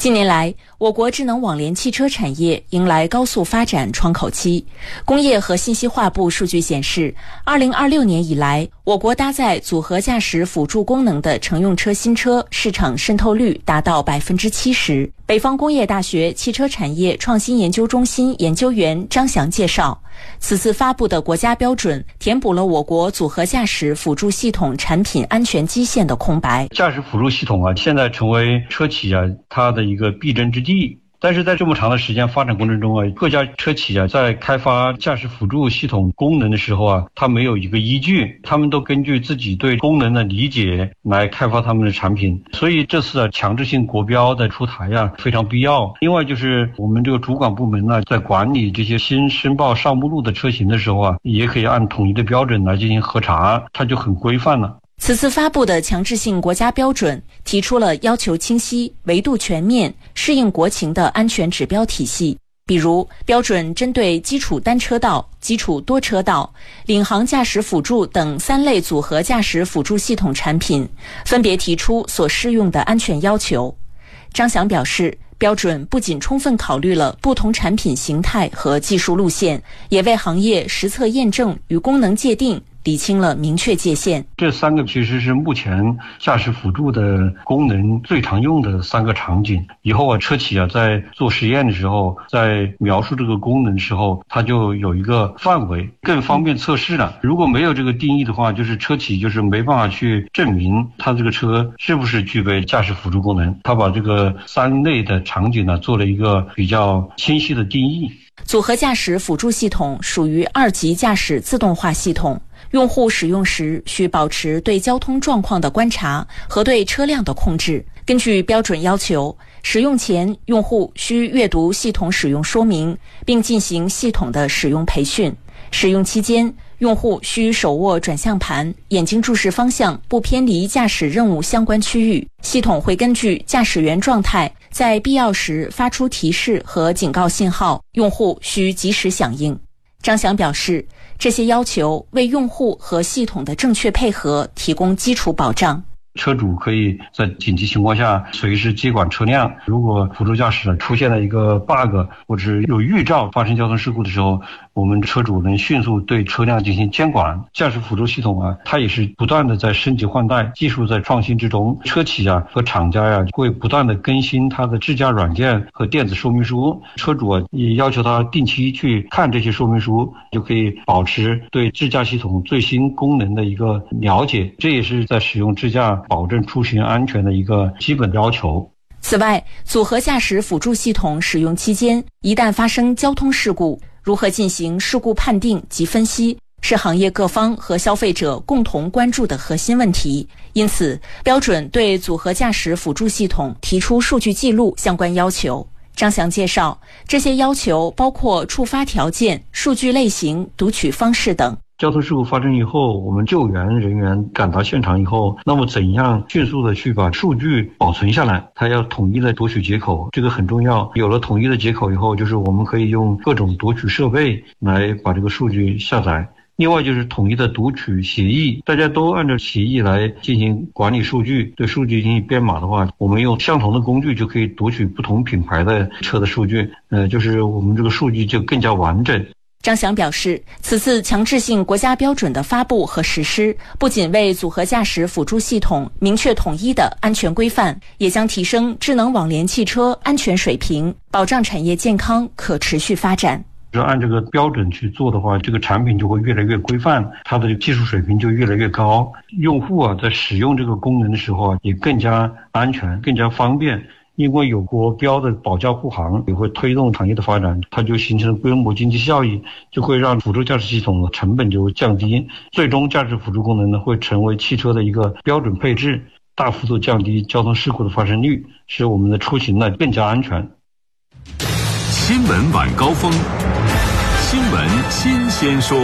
近年来，我国智能网联汽车产业迎来高速发展窗口期。工业和信息化部数据显示，2026年以来，我国搭载组合驾驶辅助功能的乘用车新车市场渗透率达到70%。北方工业大学汽车产业创新研究中心研究员张翔介绍，此次发布的国家标准填补了我国组合驾驶辅助系统产品安全基线的空白。 驾驶辅助系统现在成为车企它的一个必争之地。但是在这么长的时间发展过程中各家车企在开发驾驶辅助系统功能的时候它没有一个依据，他们都根据自己对功能的理解来开发他们的产品。所以这次强制性国标的出台非常必要。另外就是我们这个主管部门在管理这些新申报上目录的车型的时候也可以按统一的标准来进行核查，它就很规范了。 此次发布的强制性国家标准提出了要求清晰、维度全面、适应国情的安全指标体系。比如，标准针对基础单车道、基础多车道、领航驾驶辅助等3类组合驾驶辅助系统产品，分别提出所适用的安全要求。张翔表示，标准不仅充分考虑了不同产品形态和技术路线，也为行业实测验证与功能界定理清了明确界限。 这3个其实是目前驾驶辅助的功能最常用的3个场景。以后车企在做实验的时候，在描述这个功能的时候，它就有一个范围，更方便测试了。如果没有这个定义的话，就是车企就是没办法去证明它这个车是不是具备驾驶辅助功能。它把这个3类的场景做了一个比较清晰的定义。 组合驾驶辅助系统属于2级驾驶自动化系统，用户使用时需保持对交通状况的观察和对车辆的控制。根据标准要求，使用前用户需阅读系统使用说明，并进行系统的使用培训。使用期间，用户需手握转向盘，眼睛注视方向，不偏离驾驶任务相关区域。系统会根据驾驶员状态，在必要时发出提示和警告信号，用户需及时响应。张翔表示，这些要求为用户和系统的正确配合提供基础保障。 车主可以在紧急情况下随时接管车辆，如果辅助驾驶出现了一个 bug 或者是有预兆发生交通事故的时候，我们车主能迅速对车辆进行监管。驾驶辅助系统它也是不断的在升级换代，技术在创新之中。车企和厂家会不断的更新它的智驾软件和电子说明书，车主也要求他定期去看这些说明书，就可以保持对智驾系统最新功能的一个了解，这也是在使用智驾保证出行安全的一个基本要求。 此外，组合驾驶辅助系统使用期间，一旦发生交通事故，如何进行事故判定及分析，是行业各方和消费者共同关注的核心问题。因此，标准对组合驾驶辅助系统提出数据记录相关要求。张翔介绍，这些要求包括触发条件、数据类型、读取方式等。 交通事故发生以后，我们救援人员赶到现场以后，那么怎样迅速的去把数据保存下来，它要统一的读取接口，这个很重要。有了统一的接口以后，就是我们可以用各种读取设备来把这个数据下载。另外就是统一的读取协议，大家都按照协议来进行管理数据，对数据进行编码的话，我们用相同的工具就可以读取不同品牌的车的数据，就是我们这个数据就更加完整。 张翔表示，此次强制性国家标准的发布和实施，不仅为组合驾驶辅助系统明确统一的安全规范，也将提升智能网联汽车安全水平，保障产业健康可持续发展。 按这个标准去做的话，这个产品就会越来越规范，它的技术水平就越来越高，用户在使用这个功能的时候也更加安全、更加方便。因为有国标的保驾护航，也会推动行业的发展，它就形成规模经济效益，就会让辅助驾驶系统的成本就降低，最终驾驶辅助功能会成为汽车的一个标准配置，大幅度降低交通事故的发生率，使我们的出行更加安全。 新闻晚高峰，新闻新鲜说。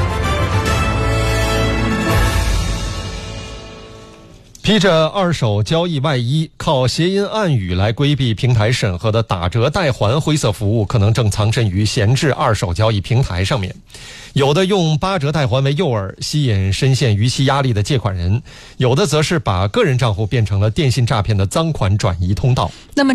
披着二手交易外衣，靠谐音暗语来规避平台审核的打折代还灰色服务，可能正藏身于闲置二手交易平台上面。有的用8折代还为诱饵，吸引深陷逾期压力的借款人；有的则是把个人账户变成了电信诈骗的赃款转移通道。 那么